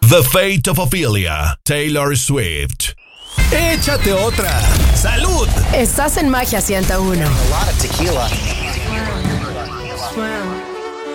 The Fate of Ophelia, Taylor Swift. Échate otra. ¡Salud! Estás en Magia 101. A lot of tequila.